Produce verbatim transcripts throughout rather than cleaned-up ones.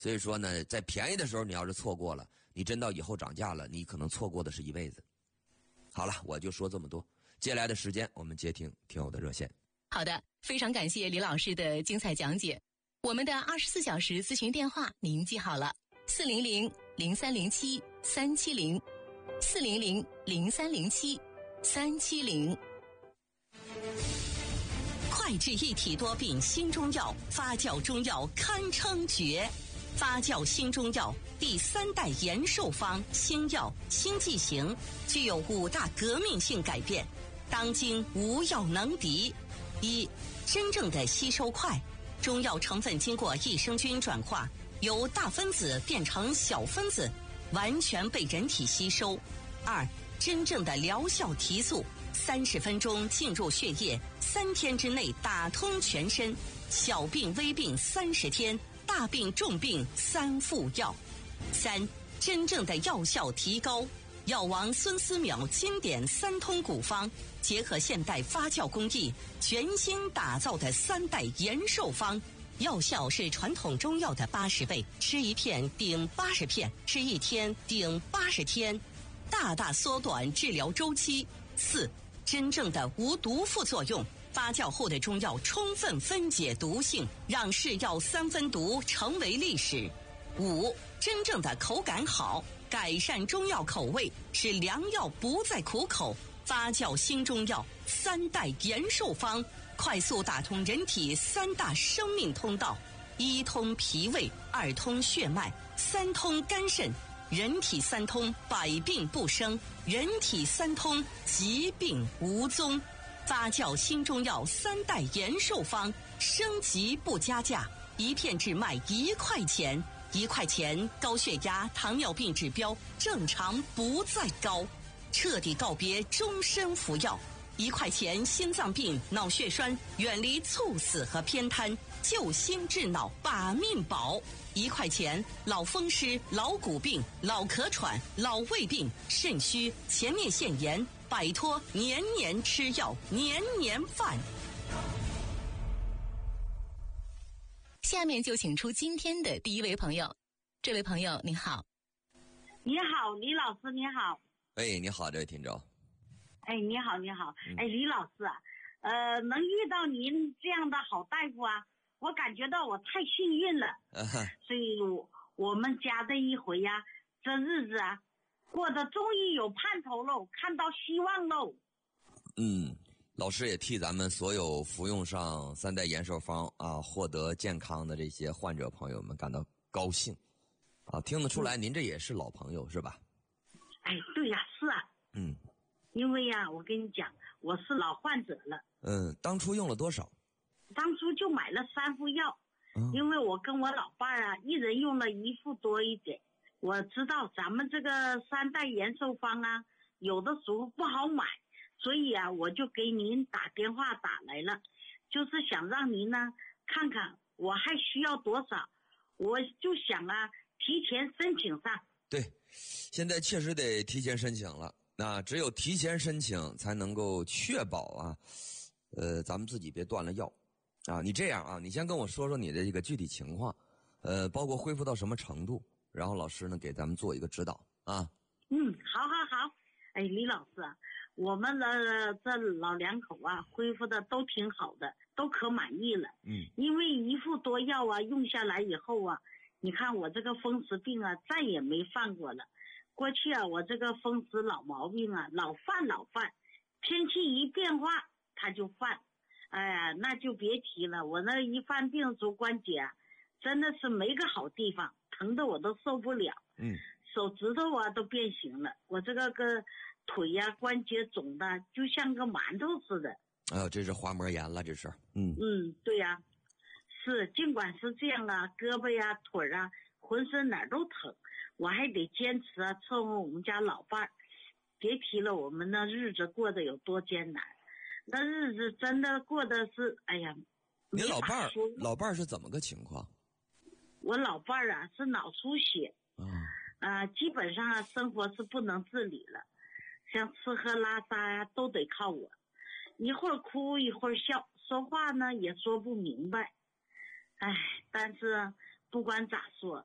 所以说呢，在便宜的时候你要是错过了，你真到以后涨价了，你可能错过的是一辈子。好了，我就说这么多。接下来的时间我们接听听友的热线。 好的，非常感谢李老师的精彩讲解。我们的二十四小时咨询电话您记好了，四零零零三零七三七零，四零零零三零七三七零。 快治一体多病新中药，发酵中药堪称绝。发酵新中药第三代延寿方新药新剂型，具有五大革命性改变，当今无药能敌。一、真正的吸收快，中药成分经过益生菌转化，由大分子变成小分子，完全被人体吸收。二、真正的疗效提速，三十分钟进入血液，三天之内打通全身，小病微病三十天，大病重病三副药。三、真正的药效提高，药王孙思邈经典三通古方，结合现代发酵工艺，全新打造的三代延寿方，药效是传统中药的八十倍，吃一片顶八十片，吃一天顶八十天，大大缩短治疗周期。四、真正的无毒副作用，发酵后的中药充分分解毒性，让是药三分毒成为历史。五、真正的口感好，改善中药口味，使良药不再苦口。发酵新中药三代延寿方，快速打通人体三大生命通道：一通脾胃，二通血脉，三通肝肾。人体三通，百病不生；人体三通，疾病无踪。发酵新中药三代延寿方，升级不加价，一片只卖一块钱。一块钱，高血压、糖尿病指标正常不再高，彻底告别终身服药。一块钱，心脏病、脑血栓远离猝死和偏瘫，救心治脑把命保。一块钱，老风湿、老骨病、老咳喘、老胃病、肾虚、前列腺炎，摆脱年年吃药、年年犯。 下面就请出今天的第一位朋友。这位朋友您好。 你好，李老师你好。 哎，你好，这位听众。 哎，你好你好。哎，李老师啊，呃，能遇到您这样的好大夫啊，我感觉到我太幸运了。 啊、 所以我我们家的一回呀、啊，这日子啊过得终于有盼头喽，看到希望喽。 嗯，老师也替咱们所有服用上三代延寿方啊，获得健康的这些患者朋友们感到高兴啊！听得出来，您这也是老朋友是吧？ 哎，对呀、啊，是啊。 嗯， 因为呀、啊，我跟你讲，我是老患者了。 嗯，当初用了多少？ 当初就买了三副药，嗯、因为我跟我老伴儿啊，一人用了一副多一点。我知道咱们这个三代延寿方啊，有的时候不好买。所以啊，我就给您打电话打来了，就是想让您呢看看我还需要多少，我就想啊提前申请上。 对，现在确实得提前申请了，那只有提前申请才能够确保啊，呃，咱们自己别断了药啊。你这样啊，你先跟我说说你的这个具体情况，呃，包括恢复到什么程度，然后老师呢给咱们做一个指导啊。 嗯，好好好。哎，李老师啊，我们的这老两口啊，恢复的都挺好的，都可满意了。 嗯， 因为一副多药啊，用下来以后啊，你看我这个风湿病啊，再也没犯过了。过去啊，我这个风湿老毛病啊，老犯老犯，天气一变化它就犯，哎呀，那就别提了。我那一犯病，足关节啊，真的是没个好地方，疼得我都受不了。 嗯， 手指头啊都变形了，我这个个。腿呀、啊、关节肿的就像个馒头似的。 哎呦，这是滑膜炎了，这是。嗯嗯，对呀、啊，是，尽管是这样啊，胳膊呀、腿啊，浑身哪儿都疼，我还得坚持啊，伺候我们家老伴儿。别提了，我们那日子过得有多艰难，那日子真的过得是，哎呀， 你老伴儿，老伴儿是怎么个情况？ 我老伴儿啊是脑出血， 啊、 嗯，啊、呃，基本上啊生活是不能自理了。像吃喝拉撒呀、啊，都得靠我，一会儿哭一会儿笑，说话呢也说不明白。哎，但是不管咋说，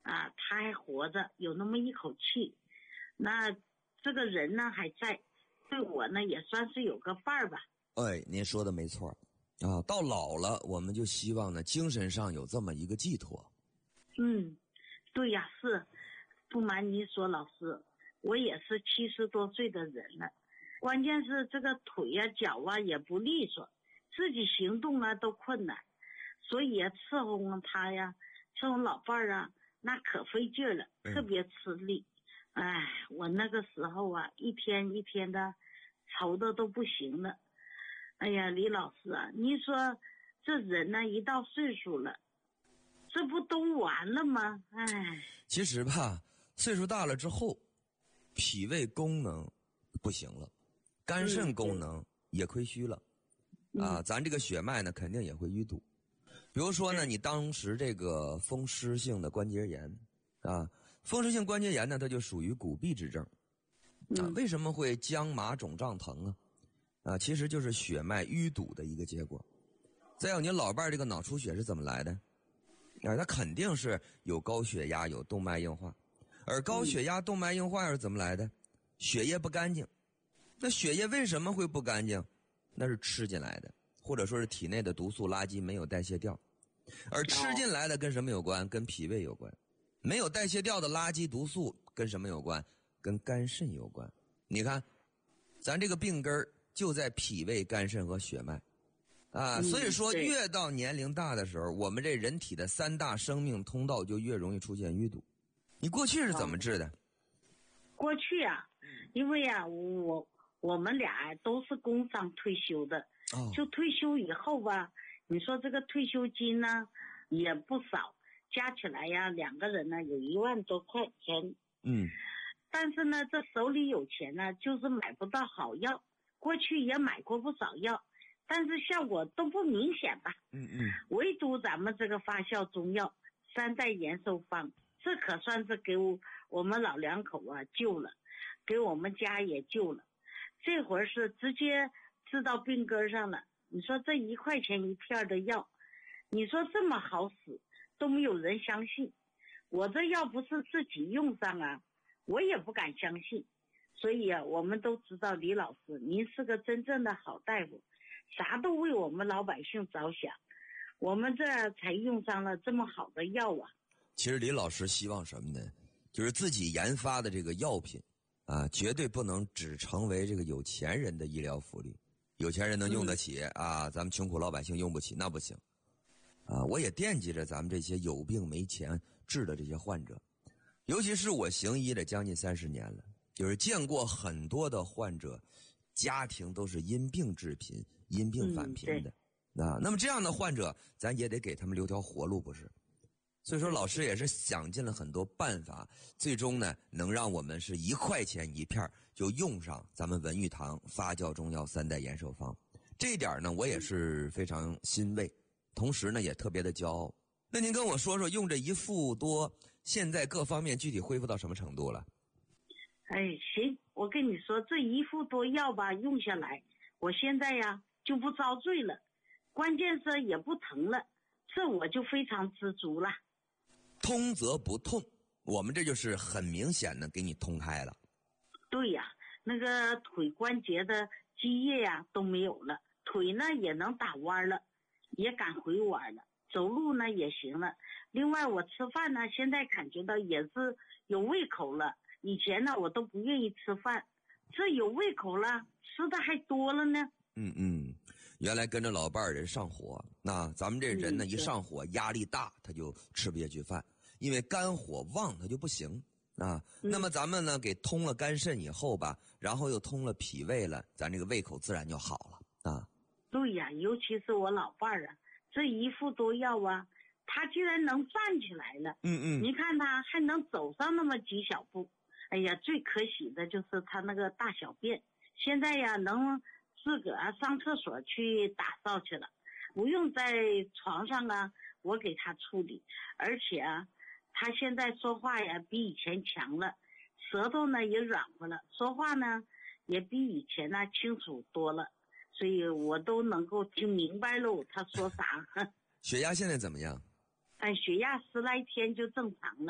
啊，他还活着，有那么一口气，那这个人呢还在，对我呢也算是有个伴儿吧。 哎，您说的没错啊，到老了我们就希望呢精神上有这么一个寄托。 嗯，对呀，是，不瞒您说，老师，我也是七十多岁的人了，关键是这个腿呀、脚啊也不利索，自己行动啊都困难，所以啊伺候他呀，伺候老伴儿啊，那可费劲了，特别吃力。哎，我那个时候啊，一天一天的愁的都不行了。哎呀，李老师啊，您说这人呢一到岁数了，这不都完了吗？哎， 其实吧，岁数大了之后，脾胃功能不行了，肝肾功能也亏虚了， 嗯、 啊，咱这个血脉呢肯定也会淤堵。比如说呢，你当时这个风湿性的关节炎，啊，风湿性关节炎呢，它就属于骨痹之症，啊，为什么会僵麻肿胀疼啊？啊，其实就是血脉淤堵的一个结果。再有，你老伴儿这个脑出血是怎么来的？啊，他肯定是有高血压，有动脉硬化，而高血压、动脉硬化又是怎么来的？血液不干净。那血液为什么会不干净？那是吃进来的，或者说是体内的毒素垃圾没有代谢掉。而吃进来的跟什么有关？跟脾胃有关。没有代谢掉的垃圾毒素跟什么有关？跟肝肾有关。你看，咱这个病根儿就在脾胃、肝肾和血脉。啊，所以说越到年龄大的时候，我们这人体的三大生命通道就越容易出现淤堵。你过去是怎么治的？哦、 过去啊，因为啊，我我们俩都是工商退休的，哦、就退休以后吧，你说这个退休金呢也不少，加起来呀，两个人呢有一万多块钱。 嗯。 但是呢，这手里有钱呢，就是买不到好药。过去也买过不少药。但是效果都不明显吧？ 嗯嗯。 唯独咱们这个发酵中药三代延寿方，这可算是给我我们老两口啊救了，给我们家也救了。这会儿是直接治到病根上了。你说这一块钱一片的药，你说这么好使，都没有人相信。我这要不是自己用上啊，我也不敢相信。所以啊，我们都知道李老师，您是个真正的好大夫。啥都为我们老百姓着想，我们这才用上了这么好的药啊。 其实李老师希望什么呢？就是自己研发的这个药品啊，绝对不能只成为这个有钱人的医疗福利。有钱人能用得起、嗯、啊，咱们穷苦老百姓用不起，那不行。啊，我也惦记着咱们这些有病没钱治的这些患者，尤其是我行医了将近三十年了，就是见过很多的患者，家庭都是因病致贫。因病返贫的、嗯、啊，那么这样的患者咱也得给他们留条活路，不是？所以说老师也是想尽了很多办法，最终呢能让我们是一块钱一片就用上咱们文玉堂发酵中药三代延寿方。这一点呢我也是非常欣慰，同时呢也特别的骄傲。那您跟我说说用这一副多现在各方面具体恢复到什么程度了？ 哎，行，我跟你说这一副多药吧用下来，我现在呀就不遭罪了，关键是也不疼了，这我就非常知足了。 通则不痛，我们这就是很明显的给你通开了。 对呀，那个腿关节的积液呀都没有了，腿呢也能打弯了，也敢回弯了，走路呢也行了。另外我吃饭呢现在感觉到也是有胃口了，以前呢我都不愿意吃饭，这有胃口了，吃的还多了呢。 嗯嗯，原来跟着老伴儿人上火，那咱们这人呢、嗯、一上火压力大，他就吃不下去饭，因为肝火旺他就不行啊、嗯。那么咱们呢给通了肝肾以后吧，然后又通了脾胃了，咱这个胃口自然就好了啊。 对呀，尤其是我老伴儿啊，这一副多药啊，他居然能站起来了。 嗯嗯， 你看他还能走上那么几小步。哎呀，最可喜的就是他那个大小便，现在呀能自个儿上厕所去打扫去了，不用在床上啊我给他处理。而且啊他现在说话呀比以前强了，舌头呢也软和了，说话呢也比以前呢清楚多了，所以我都能够听明白喽他说啥。 血压现在怎么样？ 哎，血压十来天就正常了。